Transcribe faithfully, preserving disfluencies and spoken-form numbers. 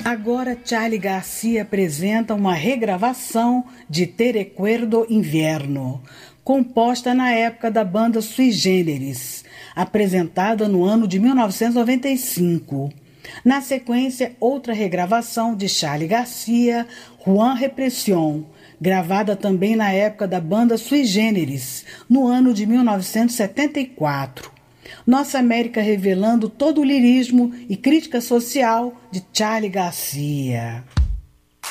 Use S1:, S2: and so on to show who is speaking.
S1: Agora Charly Garcia apresenta uma regravação de Te Recuerdo Invierno, composta na época da banda Sui Generis, apresentada no ano de mil novecentos e noventa e cinco. Na sequência, outra regravação de Charly Garcia, Juan Repression, gravada também na época da banda Sui Generis, no ano de mil novecentos e setenta e quatro. Nossa América revelando todo o lirismo e crítica social de Charly Garcia.